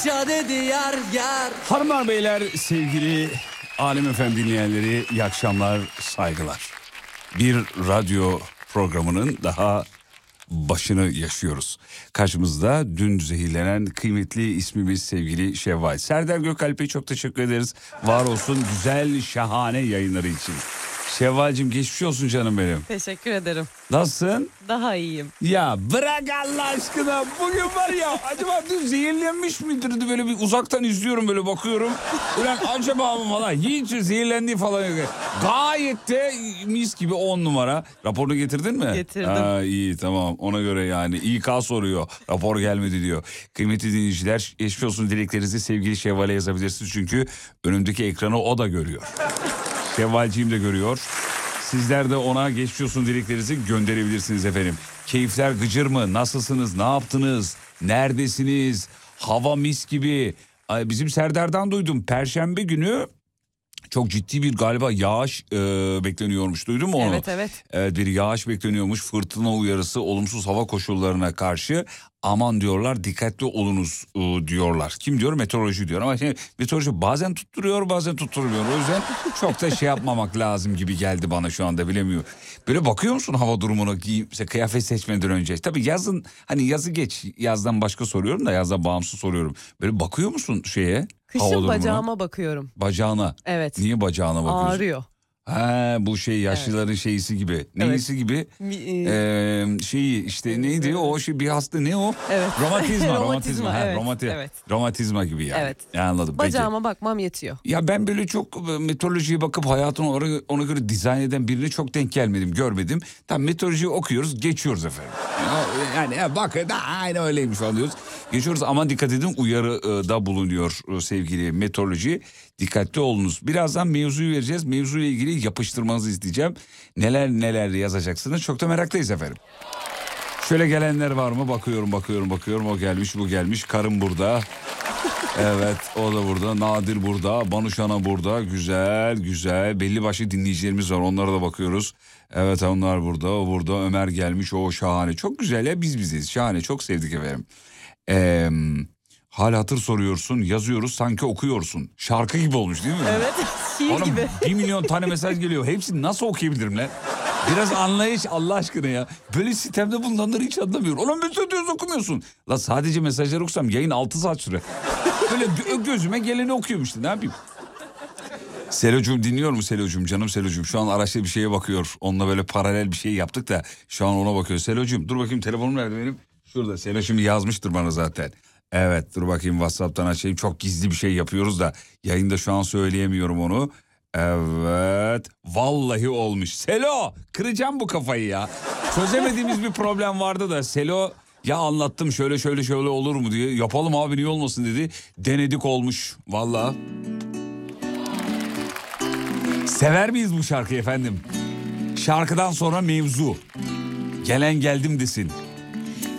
paşa dedi yar yar. Hanımlar beyler, sevgili Alem FM dinleyenleri, iyi akşamlar, saygılar. Bir radyo programının daha başını yaşıyoruz. Karşımızda dün zehirlenen kıymetli ismimiz sevgili Şevval. Serdar Gökalp'e çok teşekkür ederiz. Var olsun güzel, şahane yayınları için. Şevval'cim geçmiş olsun canım benim. Teşekkür ederim. Nasılsın? Daha iyiyim. Ya bırak Allah aşkına, bugün var ya, acaba dün zehirlenmiş midir? Böyle bir uzaktan izliyorum, böyle bakıyorum. Ulan acaba mı falan, hiç zehirlendiği falan yok. Gayet de mis gibi 10 numara. Raporunu getirdin mi? Getirdim. Ha, iyi tamam, ona göre yani. İK soruyor, rapor gelmedi diyor. Kıymetli dinleyiciler, geçmiş olsun dileklerinizi sevgili Şevval'e yazabilirsiniz. Çünkü önümdeki ekranı o da görüyor. Şevvalciğim de görüyor. Sizler de ona geçmiş olsun dileklerinizi gönderebilirsiniz efendim. Keyifler gıcır mı? Nasılsınız? Ne yaptınız? Neredesiniz? Hava mis gibi. Bizim Serdar'dan duydum. Perşembe günü çok ciddi bir galiba yağış bekleniyormuş. Duydun mu onu? Evet, evet. Evet, bir yağış bekleniyormuş. Fırtına uyarısı, olumsuz hava koşullarına karşı aman diyorlar, dikkatli olunuz diyorlar. Kim diyor? Meteoroloji diyor. Ama meteoroloji bazen tutturuyor, bazen tutturmuyor. O yüzden çok da şey yapmamak lazım gibi geldi bana, şu anda bilemiyorum. Böyle bakıyor musun hava durumuna, mesela kıyafet seçmeden önce? Tabii yazın, hani yazı geç, yazdan başka soruyorum da, yazdan bağımsız soruyorum. Böyle bakıyor musun şeye? Kışın bacağıma bakıyorum. Bacağına? Evet. Niye bacağına bakıyorsun? Ağrıyor. Ha, bu şey yaşlıların şeysi gibi. Neyisi Evet. gibi? Şeyi işte neydi o şey, bir hasta ne o? Evet. Romatizma. Romatizma, Ha, evet, evet. Romatizma gibi yani. Evet. Ya, anladım. Bacağıma bakmam yetiyor. Ya ben böyle çok meteorolojiye bakıp hayatını ona göre dizayn eden birine çok denk gelmedim, görmedim. Tam meteorolojiyi okuyoruz, geçiyoruz efendim. Yani bak da aynı öyleymiş falan diyoruz. Geçiyoruz, ama dikkat edin, uyarıda bulunuyor sevgili meteoroloji. Dikkatli olunuz. Birazdan mevzuyu vereceğiz. Mevzuyla ilgili yapıştırmanızı isteyeceğim. Neler yazacaksınız, çok da meraklıyız efendim. Şöyle gelenler var mı? Bakıyorum. O gelmiş, bu gelmiş. Karım burada. Evet, o da burada. Nadir burada. Banuşana burada. Güzel. Belli başlı dinleyicilerimiz var. Onlara da bakıyoruz. Evet, onlar burada. O burada. Ömer gelmiş. O şahane. Çok güzel ya, biz biziz. Şahane. Çok sevdik efendim. Hal hatır soruyorsun. Yazıyoruz, sanki okuyorsun. Şarkı gibi olmuş değil mi? Evet. Şiir gibi. 1 milyon tane mesaj geliyor. Hepsini nasıl okuyabilirim lan? Biraz anlayış Allah aşkına ya. Böyle sistemde bulunanları hiç anlamıyorum. Ulan mesaj diyoruz, okumuyorsun. La sadece mesajları okusam yayın 6 saat süre. Böyle gözüme geleni okuyorum işte, ne yapayım? Selocuğum dinliyor mu Selocuğum? Canım Selocuğum şu an araçta bir şeye bakıyor. Onunla böyle paralel bir şey yaptık da şu an ona bakıyor. Selocuğum dur bakayım, telefonum nerede benim? Şurada. Selo şimdi yazmıştır bana zaten. Evet, dur bakayım WhatsApp'tan açayım. Çok gizli bir şey yapıyoruz da yayında şu an söyleyemiyorum onu. Evet, vallahi olmuş. Selo, kıracağım bu kafayı ya. Çözemediğimiz bir problem vardı da Selo, ya anlattım şöyle olur mu diye. Yapalım abi, niye olmasın dedi. Denedik, olmuş vallahi. Sever miyiz bu şarkıyı efendim? Şarkıdan sonra mevzu. Gelen geldim desin.